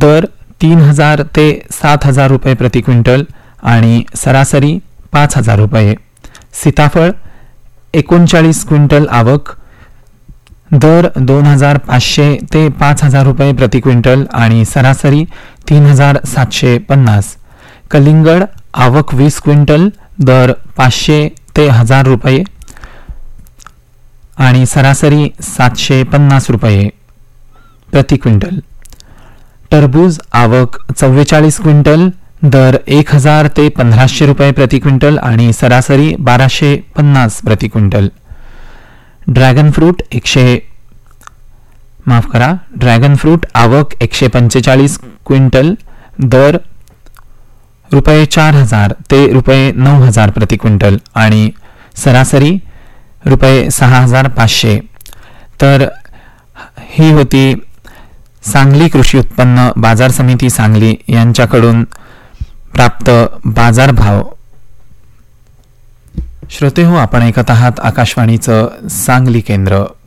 दर 3,000 ते 7,000 रुपये प्रति क्विंटल आणि सरासरी 5,000 रुपये. सीताफळ 39 क्विंटल आवक, दर 2,500 ते 5,000 रुपये प्रति क्विंटल आणि सरासरी 3,750. कलिंगड आवक 20 क्विंटल, दर 500 ते 1,000 रुपये आणि सरासरी 750 रुपये प्रति क्विंटल. टरबूज आवक 44 क्विंटल, दर 1,000 ते 1,500 रुपये प्रति क्विंटल आणि सरासरी 1,250 प्रति क्विंटल. ड्रॅगन फ्रूट आवक 145 क्विंटल, दर रुपये 4,000 ते रुपये 9,000 प्रति क्विंटल आणि सरासरी रुपये 6,500. तर ही होती सांगली कृषी उत्पन्न बाजार समिती सांगली यांच्याकडून प्राप्त बाजारभाव. श्रोते हो, आपण ऐकत आहात आकाशवाणीचं सांगली केंद्र.